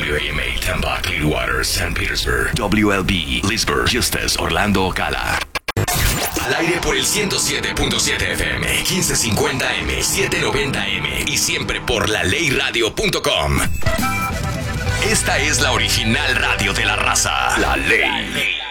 WAMA Tampa, Clearwater, St. Petersburg. WLB Leesburg, Eustis, Orlando, Ocala. Al aire por el 107.7 FM, 1550M, 790M y siempre por laleyradio.com. Esta es la original radio de la raza. La Ley.